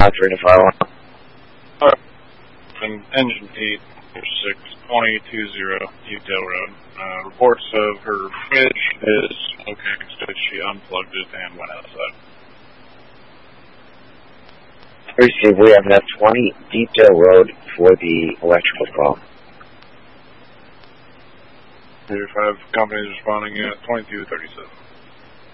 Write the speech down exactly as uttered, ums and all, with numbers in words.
three to fire one. Alright. And engine eight six twenty two zero Detail Road. Uh, reports of her fridge is okay, so she unplugged it and went outside. Receive, we have an F twenty Detail Road for the electrical call. Here five companies responding at twenty-two thirty-seven.